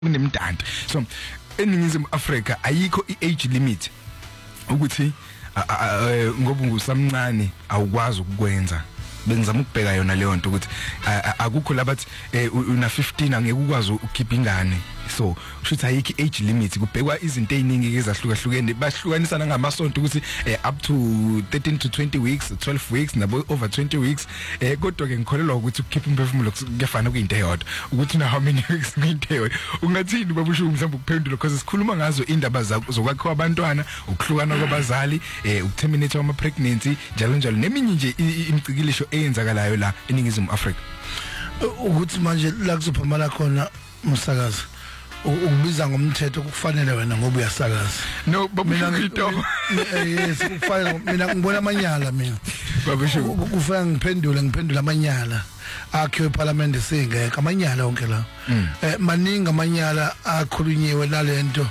kunemdanti. So eningizimu Africa ayikho iage limit ukuthi ngoba ngusamncane awukwazi ukukwenza. Bengizama ukubheka yona leyo nto ukuthi akukho labathi una 15 angeke ukwazi ukukhipha ingane. So kushuthi ayikho age limit, kubhekwa izinto eziningi ezahlukahlukene, bahlukanisana ngamasonto ukuthi up to 13 to 20 weeks, 12 weeks nabo over 20 weeks. Kodwa ke ngikholelwa ukuthi ukukhipha umphefumulo kuyafana kuyinto eyodwa, ukuthi na how many weeks kuyinto eyodwa. Ungathini babusho mhlawumbe ukuphendula because sikhuluma ngazo indaba zokwakhiwa abantwana, ukuhlukana kwabazali, ukuterminate ama pregnancy njalo njalo neminye nje imicikilisho eyenzakalayo la eningizimu Africa. Ukuthi manje la kuzophumala khona umsakazi ukubiza ngomthetho kufanele wena ngoba uyasakaza. No babusho ngito. Yes kufanele mina ngibona amanyala mina. Babusho kufanele ngiphendula amanyala akhiwe eParliament singeke amanyala onke la. Maningi amanyala akhulunyiwe lalento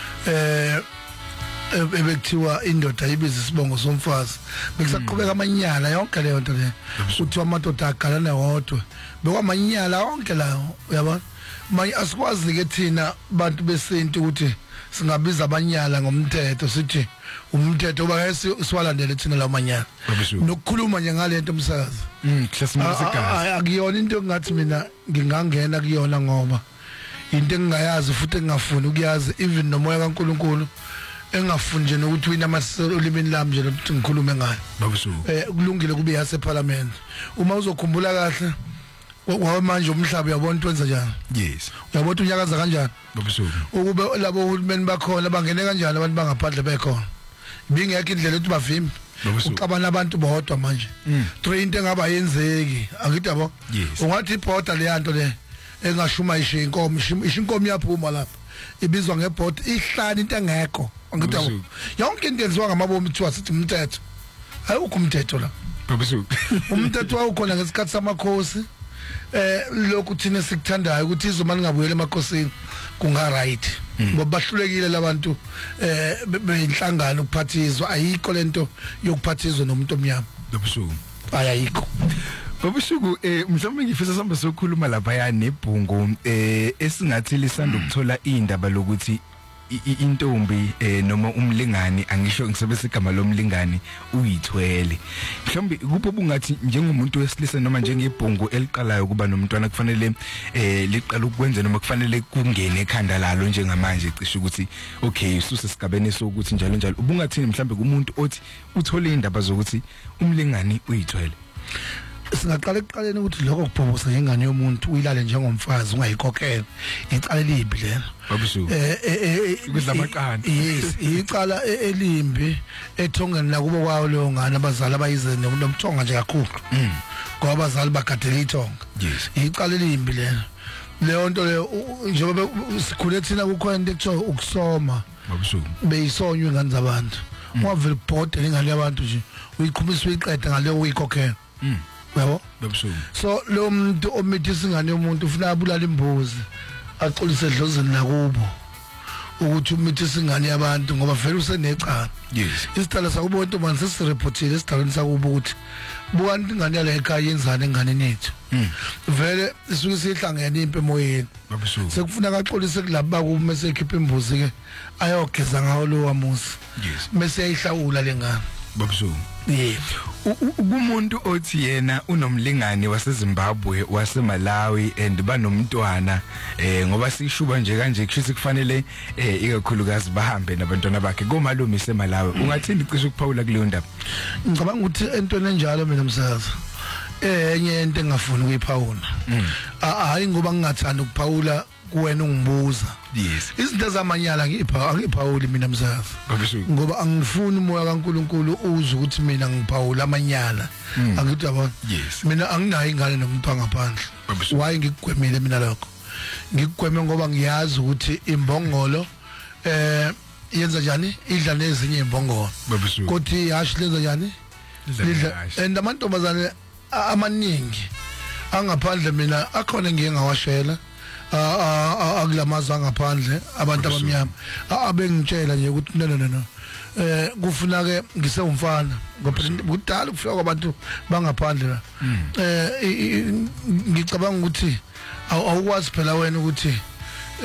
ebekuthiwa indoda ibiza isibongo somfazi bekusaqhubeka amanyala yonke leyo nto le uthiwa amadoda agalana wodwa bekwamanyala onke lawo uyabona. Manje asikwazi ke thina bantu besintu ukuthi singabiza abanyala ngomthetho sithi umthetho oba siwalandele thina la manyala nokukhuluma nje ngalento umsakazi akuyona into engathi mina ngingangena kuyona ngoba into engingayazi futhi engingafuni ukuyazi even nomoya kaNkuluNkulu engafuni nje nokuthi wina amaselo olimini lami nje lokuthi ngikhulume ngayo kulungile kube yase Parliament uma uzokhumbula kahle wawe manje umhlaba uyabona utwenza njani. Yes uyabona unyakaza kanjani babusuku ukube labo uhulumeni bakhona bangene kanjani abantu bangaphandle bekhona bingekho indlela ukuthi bavimbe uqabana abantu bodwa manje train engaba yenzeki angithi yabo ungathi iborder le yanto le engashuma ishe inkomo inkomo yaphuma lapha ibizwa ngebhoda ihlala into engekho angithi yabo yonke into yenziwa ngamabomu kuthiwa sithi umthetho ayikho umthetho la babusuku umthetho wawukhona ngesikhathi samakhosi lokhu thina sikuthandayo ukuthi izoma lingabuyela emakhosini kunga right ngoba bahlulekile labantu beinhlangano ukuphathizwa ayikho lento yokuphathizwa nomuntu omnyama babusuku ayikho babusuku mhlawumbe ngifisa samba sokhuluma lapha ya nebhungu esingathi lisanda ukuthola indaba lokuthi intombi noma umlingani angisho ngisebenzisa igama lomlingani uyithwele. Mhlawumbe kupho bungathi njengomuntu wesilisa noma njengebhungu eliqalayo kuba nomntwana kufanele liqala ukwenza noma kufanele kungene ekhanda lalo njengamanje cishe ukuthi okay isuse sigabene sokuthi njalo njalo ubungathini mhlawumbe kumuntu othi uthole indaba zokuthi umlingani uyithwele. Singaqala ekuqaleni ukuthi lokho kubhobosa ngengane yomuntu uyilale njengomfazi ungayikhokhela icala libi lena babusuku kudlamaqanda yes icala elimbi ethongeni la kubo kwawo leyo ngane abazali abayize nomthonga nje kakhulu ngoba abazali bagadela ithonga icala elimbi lena leyo nto leyo njengoba sikhule thina kukhona into ekuthiwa ukusoma babusuku beyisonywe ingane zabantu ungavele ubhode ingane yabantu nje uyiqhumisa uyiqeda ngaleyo uyikhokhela yabo babusuku. So lo muntu omithisa ingane yomuntu ufuna abulala imbuzi axolise edlozeni nakubo ukuthi umithisa ingane yabantu ngoba vele usenecala. Yes isitala sakubo into manje sisireportile esitalweni sakubo ukuthi bukanti ingane yale ekhaya yenzana engane yethu vele isuke sihlangene impi emoyeni babusuku sekufuna kaxolise kulaba kume sekhipha imbuzi ke ayogeza ngawo lo wamusi bese ayihlawula lengane babusuku. Kumuntu othi yena unomlingani waseZimbabwe waseMalawi and banomntwana ngoba sishuba nje kanje kushithi kufanele ikakhulukazi bahambe nabantwana bakhe komalume eseMalawi ungathini cishe ukuphawula kuleyo ndaba. Ngicabanga ukuthi entweni enjalo mina msazi enye into engafuni ukuyiphawula hayi ngoba ngingathanda ukuphawula kuwena ungibuza. Yes izinto zamanyala angiphawuli mina msazi ngoba angifuni umoya kaNkuluNkulu uze ukuthi mina ngiphawula amanyala angithi yabona. Yes mina anginayo ingane nomuntu ngaphandle why ngikugwemile mina lokho ngikugweme ngoba ngiyazi ukuthi imbongolo yenza njani idla nezinye imbongolo kodwa ihashi lenza njani lidla and amantombazane amaningi angaphandle mina akhona ngike ngawashela akulamazwe angaphandle abantu abamnyama abengitshela nje ukuthi no kufuna ke ngisewumfana ngoba kudala ukufika kwabantu bangaphandle la ngicabanga ukuthi awukwazi phela wena ukuthi